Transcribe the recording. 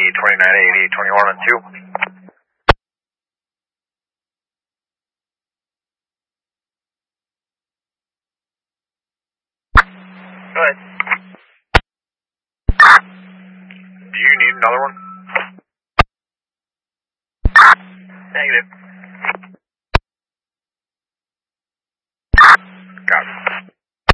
2980, 21 and 2. Go ahead. Do you need another one? Negative.